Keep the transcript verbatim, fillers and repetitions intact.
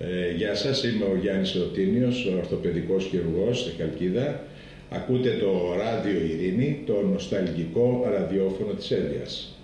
Ε, γεια σας, είμαι ο Γιάννης Ρωτίνιος, ορθοπαιδικός χειρουργός στη Χαλκίδα. Ακούτε το Ράδιο Ειρήνη, το νοσταλγικό ραδιόφωνο της Ένδειας.